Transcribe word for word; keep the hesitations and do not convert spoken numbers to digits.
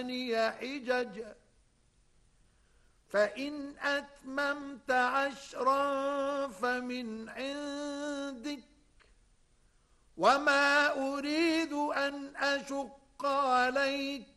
ثماني حجج فإن أتممت عشرا فمن عندك وما أريد أن أشق عليك